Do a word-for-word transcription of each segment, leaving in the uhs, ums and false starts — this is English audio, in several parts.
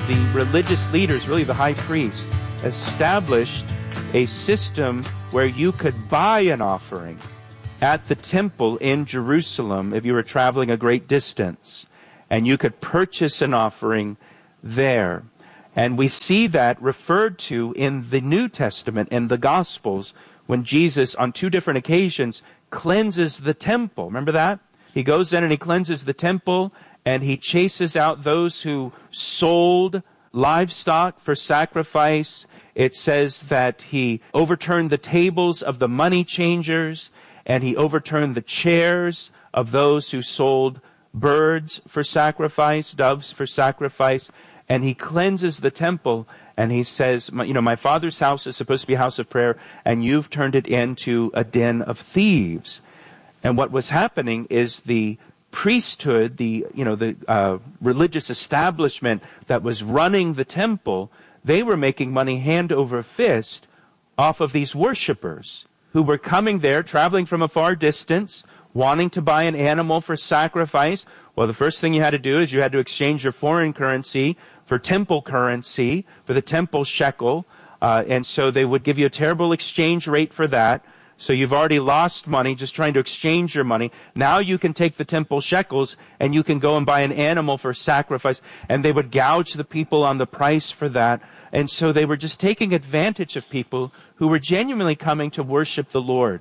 the religious leaders, really the high priest, established a system where you could buy an offering at the temple in Jerusalem if you were traveling a great distance, and you could purchase an offering there. And we see that referred to in the New Testament, in the Gospels, when Jesus, on two different occasions, cleanses the temple. Remember that? He goes in and he cleanses the temple, and he chases out those who sold livestock for sacrifice. It says that he overturned the tables of the money changers, and he overturned the chairs of those who sold birds for sacrifice, doves for sacrifice. And he cleanses the temple, and he says, you know, my Father's house is supposed to be a house of prayer, and you've turned it into a den of thieves. And what was happening is the priesthood, the, you know, the uh, religious establishment that was running the temple, they were making money hand over fist off of these worshipers who were coming there, traveling from a far distance, wanting to buy an animal for sacrifice. Well, the first thing you had to do is you had to exchange your foreign currency for temple currency, for the temple shekel. Uh, and so they would give you a terrible exchange rate for that. So you've already lost money just trying to exchange your money. Now you can take the temple shekels and you can go and buy an animal for sacrifice. And they would gouge the people on the price for that. And so they were just taking advantage of people who were genuinely coming to worship the Lord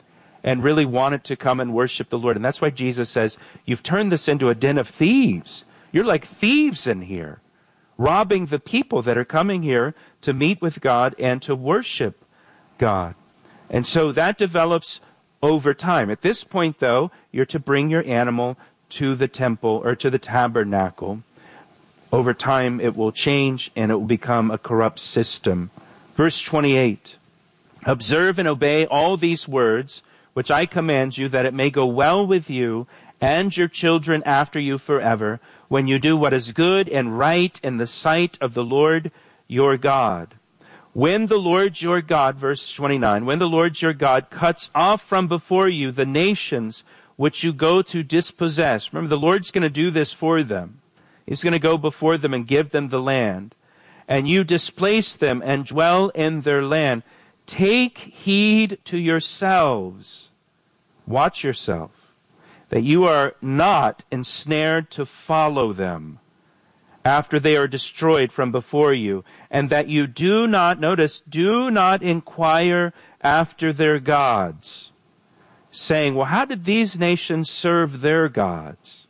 and really wanted to come and worship the Lord. And that's why Jesus says, you've turned this into a den of thieves. You're like thieves in here, robbing the people that are coming here to meet with God and to worship God. And so that develops over time. At this point, though, you're to bring your animal to the temple or to the tabernacle. Over time, it will change and it will become a corrupt system. Verse twenty-eight, observe and obey all these words, which I command you, that it may go well with you and your children after you forever, when you do what is good and right in the sight of the Lord your God. When the Lord your God, verse twenty-nine, when the Lord your God cuts off from before you the nations which you go to dispossess. Remember, the Lord's going to do this for them. He's going to go before them and give them the land. And you displace them and dwell in their land. Take heed to yourselves. Watch yourself, that you are not ensnared to follow them after they are destroyed from before you, and that you do not, notice, do not inquire after their gods, saying, well, how did these nations serve their gods?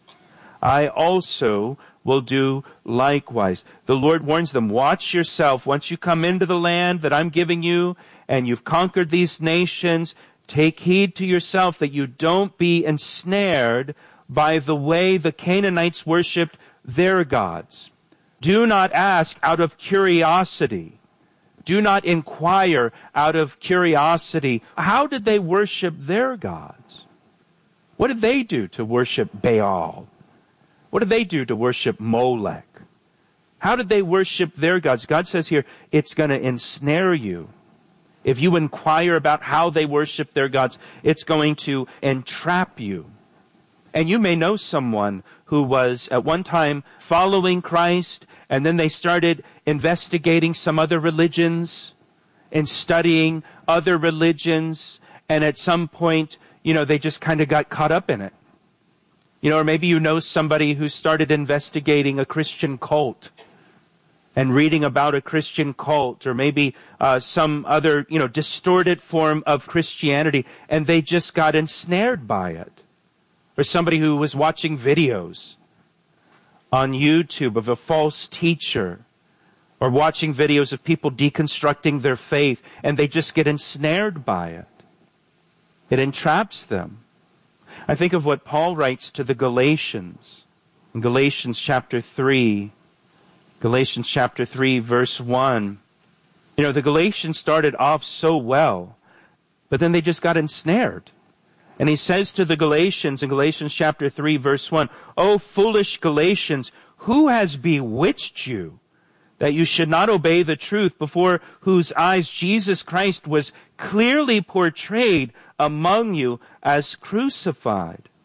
I also will do likewise. The Lord warns them, watch yourself. Once you come into the land that I'm giving you, and you've conquered these nations, take heed to yourself that you don't be ensnared by the way the Canaanites worshipped their gods. Do not ask out of curiosity. Do not inquire out of curiosity. How did they worship their gods? What did they do to worship Baal? What did they do to worship Molech? How did they worship their gods? God says here, it's going to ensnare you. If you inquire about how they worship their gods, it's going to entrap you. And you may know someone who was at one time following Christ, and then they started investigating some other religions and studying other religions, and at some point, you know, they just kind of got caught up in it. You know, or maybe you know somebody who started investigating a Christian cult and reading about a Christian cult, or maybe uh, some other, you know, distorted form of Christianity, and they just got ensnared by it. Or somebody who was watching videos on YouTube of a false teacher, or watching videos of people deconstructing their faith, and they just get ensnared by it. It entraps them. I think of what Paul writes to the Galatians in Galatians chapter three. Galatians chapter three, verse one. You know, the Galatians started off so well, but then they just got ensnared. And he says to the Galatians in Galatians chapter three, verse one, O foolish Galatians, who has bewitched you that you should not obey the truth, before whose eyes Jesus Christ was clearly portrayed among you as crucified?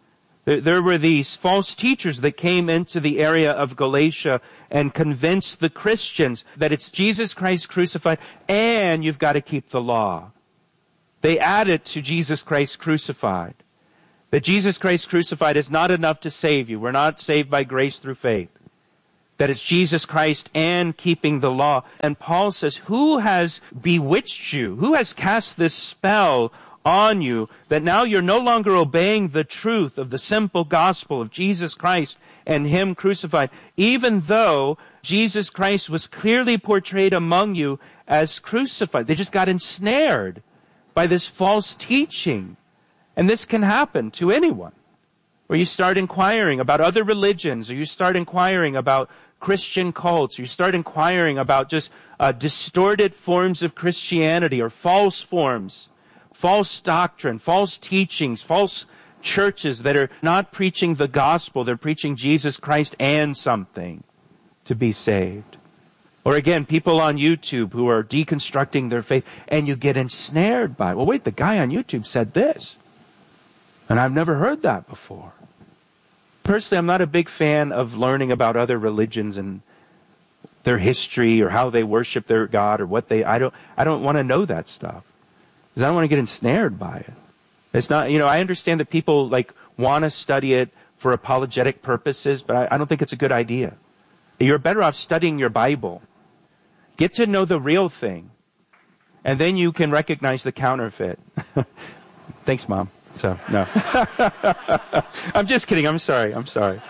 There, there were these false teachers that came into the area of Galatia and convinced the Christians that it's Jesus Christ crucified and you've got to keep the law. They added to Jesus Christ crucified. That Jesus Christ crucified is not enough to save you. We're not saved by grace through faith. That it's Jesus Christ and keeping the law. And Paul says, who has bewitched you? Who has cast this spell on you that now you're no longer obeying the truth of the simple gospel of Jesus Christ and Him crucified, even though Jesus Christ was clearly portrayed among you as crucified? They just got ensnared by this false teaching. And this can happen to anyone. Or you start inquiring about other religions, or you start inquiring about Christian cults, or you start inquiring about just uh, distorted forms of Christianity, or false forms, false doctrine, false teachings, false churches that are not preaching the gospel. They're preaching Jesus Christ and something to be saved. Or again, people on YouTube who are deconstructing their faith, and you get ensnared by, well, wait, the guy on YouTube said this. And I've never heard that before. Personally, I'm not a big fan of learning about other religions and their history or how they worship their God or what they, I don't, I don't want to know that stuff. Because I don't want to get ensnared by it. It's not, you know, I understand that people like want to study it for apologetic purposes, but I, I don't think it's a good idea. You're better off studying your Bible. Get to know the real thing. And then you can recognize the counterfeit. Thanks, Mom. So, no. I'm just kidding. I'm sorry. I'm sorry.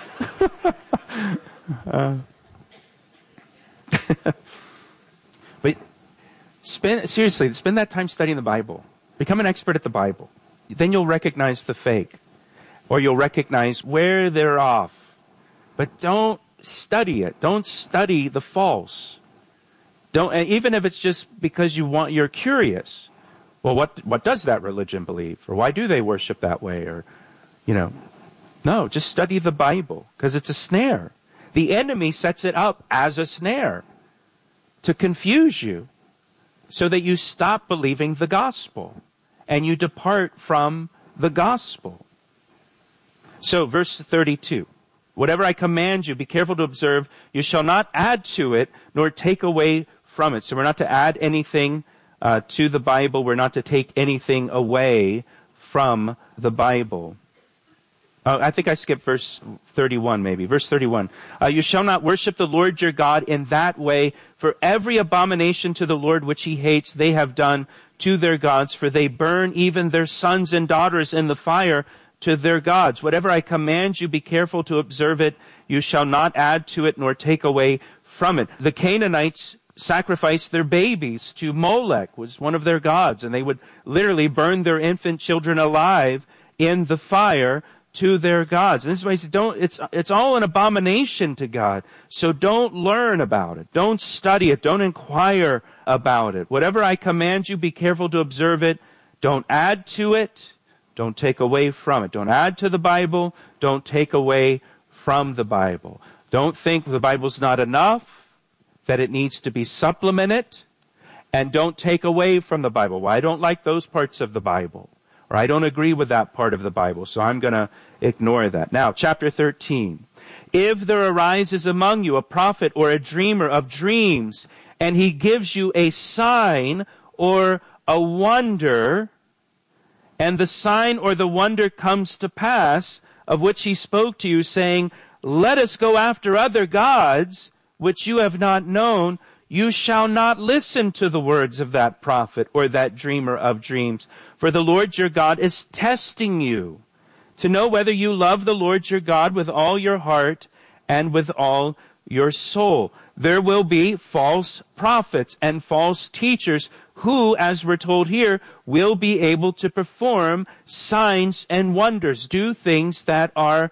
uh, but spend, seriously, spend that time studying the Bible. Become an expert at the Bible. Then you'll recognize the fake. Or you'll recognize where they're off. But don't study it. Don't study the false. Don't, even if it's just because you want, you're curious. Well, what what does that religion believe? Or why do they worship that way? Or, you know, no, just study the Bible because it's a snare. The enemy sets it up as a snare to confuse you so that you stop believing the gospel and you depart from the gospel. So, verse thirty-two. Whatever I command you, be careful to observe. You shall not add to it nor take away from it. So we're not to add anything Uh, to the Bible. We're not to take anything away from the Bible. Uh, I think I skipped verse thirty-one maybe. Verse thirty-one. Uh, you shall not worship the Lord your God in that way, for every abomination to the Lord which He hates they have done to their gods, for they burn even their sons and daughters in the fire to their gods. Whatever I command you, be careful to observe it. You shall not add to it nor take away from it. The Canaanites sacrificed their babies to Molech, was one of their gods, and they would literally burn their infant children alive in the fire to their gods. And this is why he said, don't, it's, it's all an abomination to God. So don't learn about it. Don't study it. Don't inquire about it. Whatever I command you, be careful to observe it. Don't add to it. Don't take away from it. Don't add to the Bible. Don't take away from the Bible. Don't think the Bible's not enough, that it needs to be supplemented, and don't take away from the Bible. Well, I don't like those parts of the Bible, or I don't agree with that part of the Bible, so I'm going to ignore that. Now, chapter thirteen. If there arises among you a prophet or a dreamer of dreams, and he gives you a sign or a wonder, and the sign or the wonder comes to pass, of which he spoke to you, saying, let us go after other gods, which you have not known, you shall not listen to the words of that prophet or that dreamer of dreams. For the Lord your God is testing you to know whether you love the Lord your God with all your heart and with all your soul. There will be false prophets and false teachers who, as we're told here, will be able to perform signs and wonders, do things that are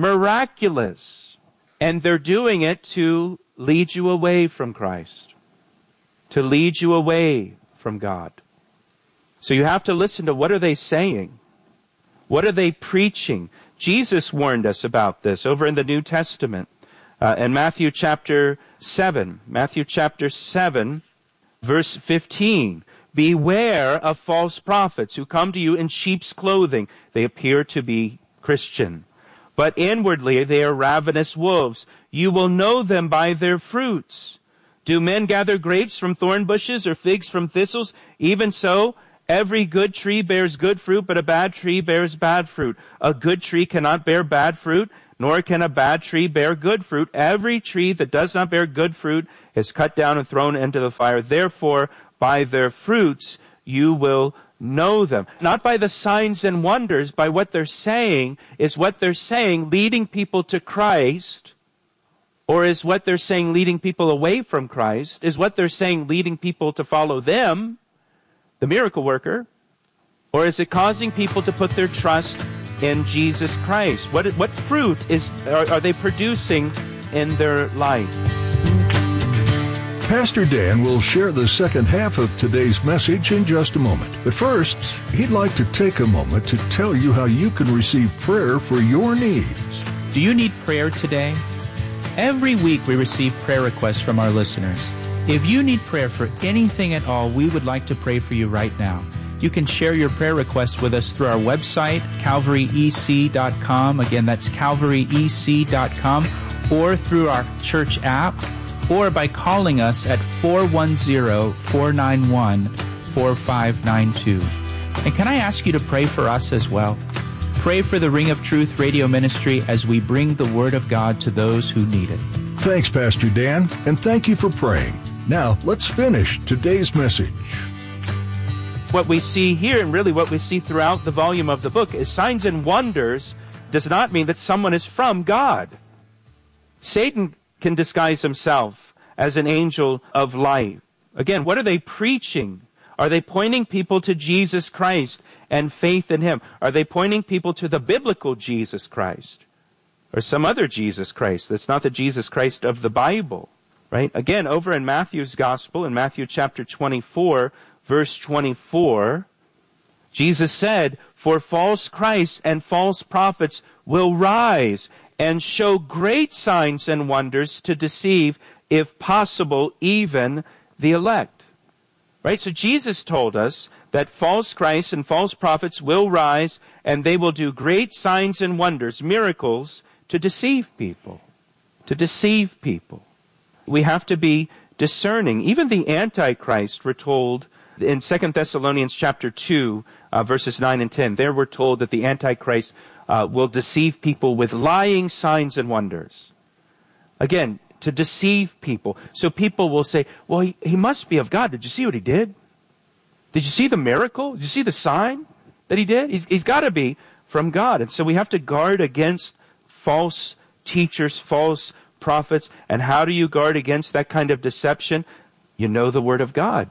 miraculous. And they're doing it to lead you away from Christ, to lead you away from God. So you have to listen to what are they saying? What are they preaching? Jesus warned us about this over in the New Testament. Uh, in Matthew chapter seven, Matthew chapter seven, verse fifteen. Beware of false prophets who come to you in sheep's clothing. They appear to be Christian, but inwardly they are ravenous wolves. You will know them by their fruits. Do men gather grapes from thorn bushes or figs from thistles? Even so, every good tree bears good fruit, but a bad tree bears bad fruit. A good tree cannot bear bad fruit, nor can a bad tree bear good fruit. Every tree that does not bear good fruit is cut down and thrown into the fire. Therefore, by their fruits you will know them. Not by the signs and wonders, by what they're saying. Is what they're saying leading people to Christ? Or is what they're saying leading people away from Christ? Is what they're saying leading people to follow them, the miracle worker? Or is it causing people to put their trust in Jesus Christ? What, what fruit is are, are they producing in their life? Pastor Dan will share the second half of today's message in just a moment. But first, he'd like to take a moment to tell you how you can receive prayer for your needs. Do you need prayer today? Every week we receive prayer requests from our listeners. If you need prayer for anything at all, we would like to pray for you right now. You can share your prayer requests with us through our website, calvary e c dot com. Again, that's calvary e c dot com, or through our church app, or by calling us at four one zero, four nine one, four five nine two. And can I ask you to pray for us as well? Pray for the Ring of Truth radio ministry as we bring the Word of God to those who need it. Thanks, Pastor Dan, and thank you for praying. Now, let's finish today's message. What we see here, and really what we see throughout the volume of the book, is signs and wonders does not mean that someone is from God. Satan can disguise himself as an angel of light. Again, what are they preaching? Are they pointing people to Jesus Christ and faith in Him? Are they pointing people to the biblical Jesus Christ? Or some other Jesus Christ that's not the Jesus Christ of the Bible? Right? Again, over in Matthew's Gospel, in Matthew chapter twenty-four, verse twenty-four, Jesus said, "For false Christs and false prophets will rise and show great signs and wonders to deceive, if possible, even the elect." Right? So Jesus told us that false Christs and false prophets will rise and they will do great signs and wonders, miracles, to deceive people. To deceive people. We have to be discerning. Even the Antichrist were told in Second Thessalonians chapter two, uh, verses nine and ten. There we're told that the Antichrist uh, will deceive people with lying signs and wonders. Again, to deceive people. So people will say, well, he, he must be of God. Did you see what he did? Did you see the miracle? Did you see the sign that he did? He's, he's got to be from God. And so we have to guard against false teachers, false prophets. And how do you guard against that kind of deception? You know the Word of God.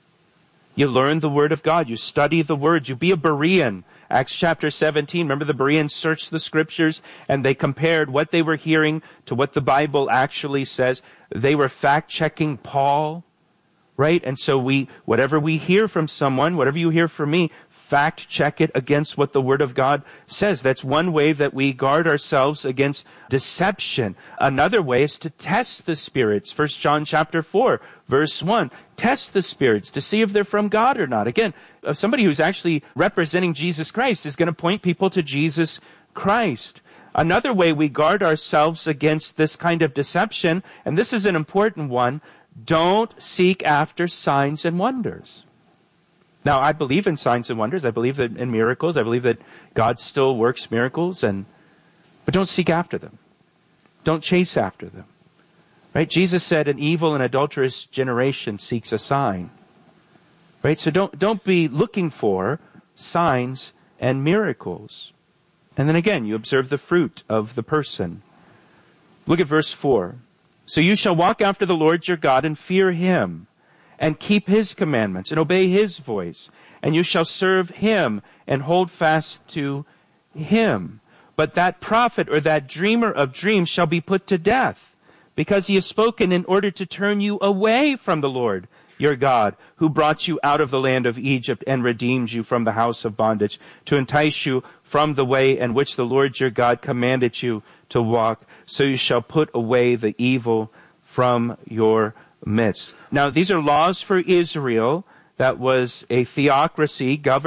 You learn the Word of God. You study the Word. You be a Berean. Acts chapter seventeen, remember the Bereans searched the Scriptures and they compared what they were hearing to what the Bible actually says. They were fact-checking Paul, right? And so we, whatever we hear from someone, whatever you hear from me, fact-check it against what the Word of God says. That's one way that we guard ourselves against deception. Another way is to test the spirits. First John chapter four, verse one. Test the spirits to see if they're from God or not. Again, somebody who's actually representing Jesus Christ is going to point people to Jesus Christ. Another way we guard ourselves against this kind of deception, and this is an important one, don't seek after signs and wonders. Now, I believe in signs and wonders. I believe that in miracles. I believe that God still works miracles, and but don't seek after them. Don't chase after them. Right? Jesus said, an evil and adulterous generation seeks a sign. Right? So don't, don't be looking for signs and miracles. And then again, you observe the fruit of the person. Look at verse four. So you shall walk after the Lord your God and fear Him, and keep His commandments, and obey His voice. And you shall serve Him, and hold fast to Him. But that prophet or that dreamer of dreams shall be put to death, because he has spoken in order to turn you away from the Lord your God, who brought you out of the land of Egypt and redeemed you from the house of bondage, to entice you from the way in which the Lord your God commanded you to walk. So you shall put away the evil from your midst. Now, these are laws for Israel. That was a theocracy governed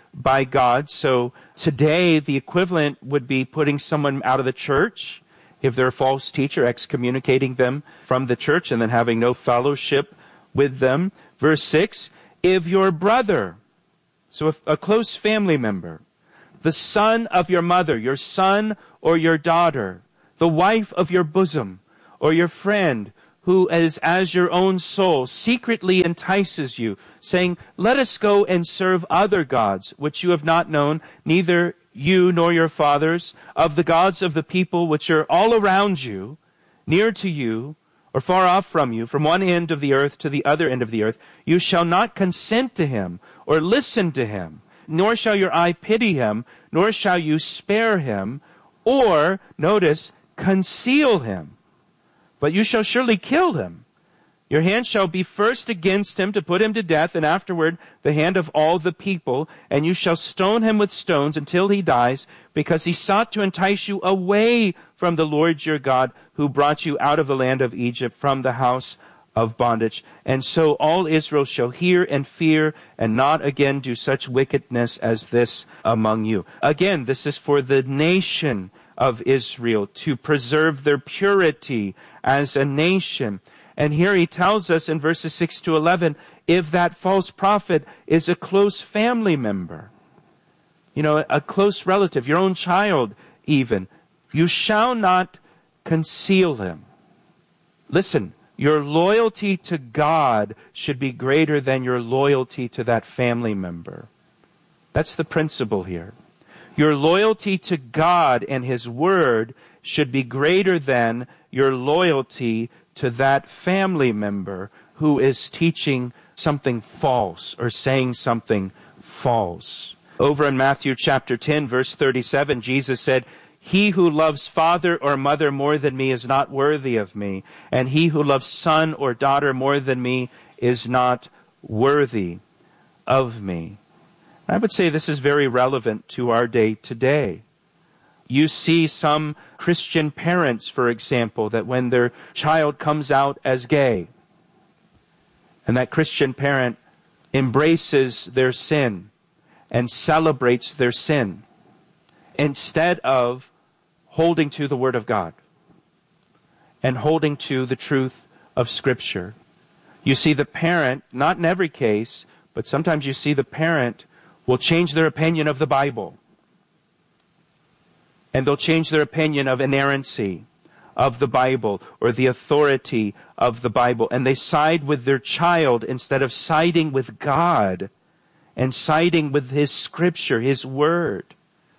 by God. So today, the equivalent would be putting someone out of the church if they're a false teacher, excommunicating them from the church and then having no fellowship with them. Verse six, if your brother, so if a close family member, the son of your mother, your son or your daughter, the wife of your bosom, or your friend who is as your own soul, secretly entices you, saying, let us go and serve other gods, which you have not known, neither you nor your fathers, of the gods of the people which are all around you, near to you, or far off from you, from one end of the earth to the other end of the earth, you shall not consent to him, or listen to him, nor shall your eye pity him, nor shall you spare him, or, notice, conceal him. But you shall surely kill him. Your hand shall be first against him to put him to death, and afterward the hand of all the people. And you shall stone him with stones until he dies, because he sought to entice you away from the Lord your God, who brought you out of the land of Egypt, from the house of bondage. And so all Israel shall hear and fear, and not again do such wickedness as this among you. Again, this is for the nation of Israel, to preserve their purity as a nation. And here he tells us in verses six to eleven, if that false prophet is a close family member, you know, a close relative, your own child even, you shall not conceal him. Listen, your loyalty to God should be greater than your loyalty to that family member. That's the principle here. Your loyalty to God and His Word should be greater than your loyalty to that family member who is teaching something false or saying something false. Over in Matthew chapter ten, verse thirty-seven, Jesus said, he who loves father or mother more than me is not worthy of me, and he who loves son or daughter more than me is not worthy of me. I would say this is very relevant to our day today. You see some Christian parents, for example, that when their child comes out as gay, and that Christian parent embraces their sin and celebrates their sin, instead of holding to the Word of God and holding to the truth of Scripture. You see the parent, not in every case, but sometimes you see the parent will change their opinion of the Bible. And they'll change their opinion of inerrancy of the Bible or the authority of the Bible. And they side with their child instead of siding with God and siding with His Scripture, His Word.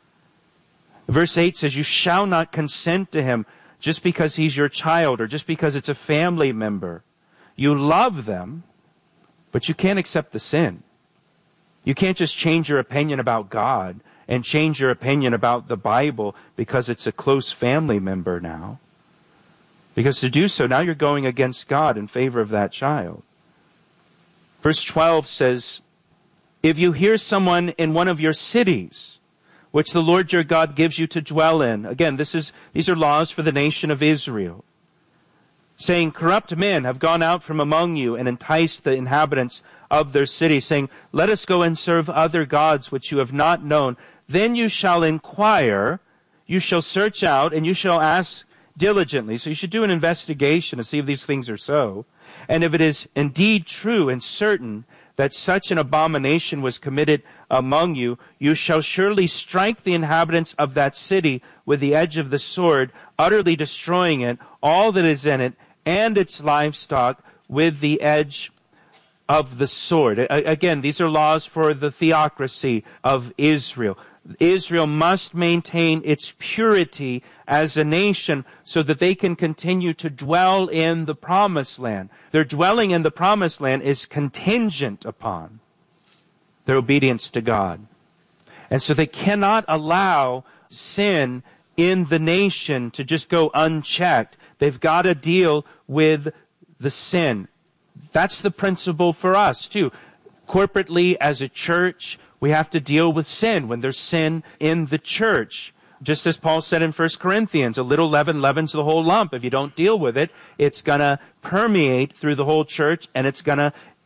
Verse eight says, you shall not consent to him just because he's your child or just because it's a family member. You love them, but you can't accept the sin. You can't just change your opinion about God and change your opinion about the Bible because it's a close family member now. Because to do so, now you're going against God in favor of that child. Verse twelve says, if you hear someone in one of your cities, which the Lord your God gives you to dwell in. Again, this is these are laws for the nation of Israel. Saying, corrupt men have gone out from among you and enticed the inhabitants of their city, saying, let us go and serve other gods which you have not known. Then you shall inquire, you shall search out, and you shall ask diligently. So you should do an investigation to see if these things are so. And if it is indeed true and certain that such an abomination was committed among you, you shall surely strike the inhabitants of that city with the edge of the sword, utterly destroying it, all that is in it, and its livestock with the edge of the sword. Again, these are laws for the theocracy of Israel. Israel must maintain its purity as a nation so that they can continue to dwell in the promised land. Their dwelling in the promised land is contingent upon their obedience to God. And so they cannot allow sin in the nation to just go unchecked. They've got to deal with the sin. That's the principle for us too. Corporately, as a church, we have to deal with sin when there's sin in the church. Just as Paul said in First Corinthians, a little leaven leavens the whole lump. If you don't deal with it, it's going to permeate through the whole church and it's going to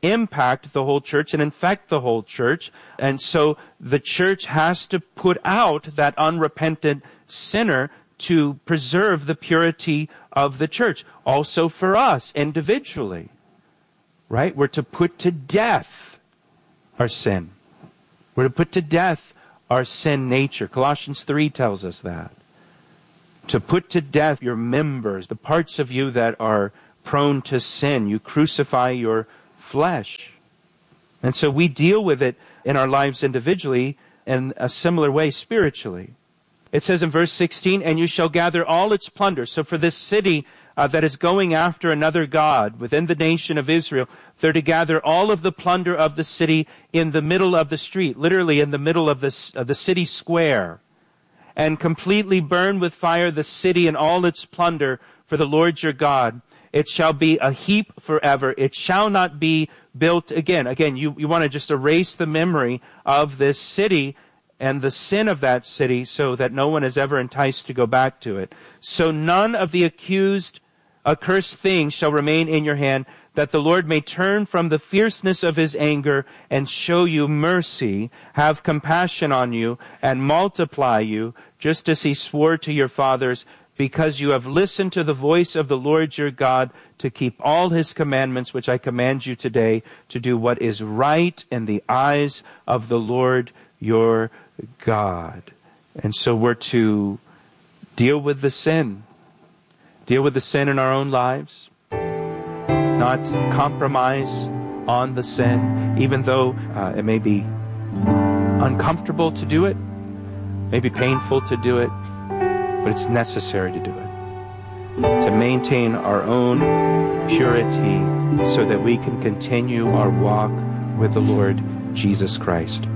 impact the whole church and infect the whole church. And so the church has to put out that unrepentant sinner to preserve the purity of the church. Also for us individually, right? We're to put to death our sin. We're to put to death our sin nature. Colossians three tells us that. To put to death your members, the parts of you that are prone to sin. You crucify your flesh. And so we deal with it in our lives individually in a similar way spiritually. It says in verse sixteen, and you shall gather all its plunder. So for this city uh, that is going after another god within the nation of Israel, they're to gather all of the plunder of the city in the middle of the street, literally in the middle of the, of the city square, and completely burn with fire the city and all its plunder for the Lord your God. It shall be a heap forever. It shall not be built again. Again, you, you want to just erase the memory of this city and the sin of that city so that no one is ever enticed to go back to it. So none of the accused accursed things shall remain in your hand, that the Lord may turn from the fierceness of his anger and show you mercy, have compassion on you, and multiply you, just as he swore to your fathers, because you have listened to the voice of the Lord your God, to keep all his commandments, which I command you today, to do what is right in the eyes of the Lord your God. And so we're to deal with the sin. Deal with the sin in our own lives. Not compromise on the sin, even though uh, it may be uncomfortable to do it, may be painful to do it, but it's necessary to do it. To maintain our own purity so that we can continue our walk with the Lord Jesus Christ.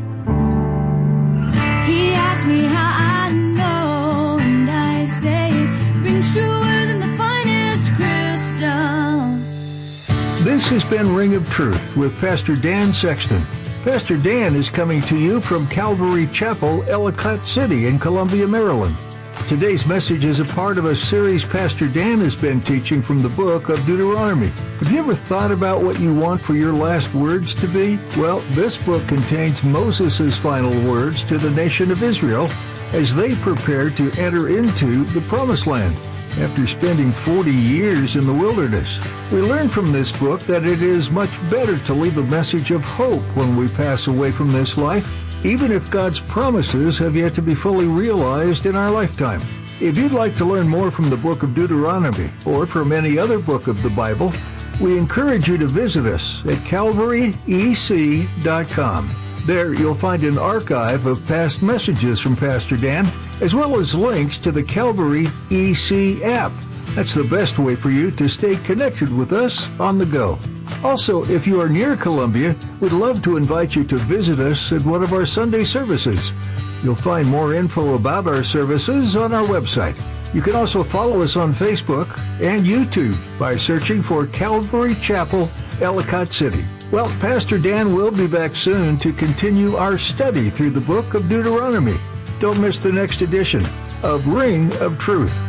He asked me how I know, and I say it rings truer than the finest crystal. This has been Ring of Truth with Pastor Dan Sexton. Pastor Dan is coming to you from Calvary Chapel, Ellicott City in Columbia, Maryland. Today's message is a part of a series Pastor Dan has been teaching from the book of Deuteronomy. Have you ever thought about what you want for your last words to be? Well, this book contains Moses' final words to the nation of Israel as they prepare to enter into the Promised Land after spending forty years in the wilderness. We learn from this book that it is much better to leave a message of hope when we pass away from this life, even if God's promises have yet to be fully realized in our lifetime. If you'd like to learn more from the book of Deuteronomy or from any other book of the Bible, we encourage you to visit us at calvary e c dot com. There you'll find an archive of past messages from Pastor Dan, as well as links to the Calvary E C app. That's the best way for you to stay connected with us on the go. Also, if you are near Columbia, we'd love to invite you to visit us at one of our Sunday services. You'll find more info about our services on our website. You can also follow us on Facebook and YouTube by searching for Calvary Chapel, Ellicott City. Well, Pastor Dan will be back soon to continue our study through the book of Deuteronomy. Don't miss the next edition of Ring of Truth.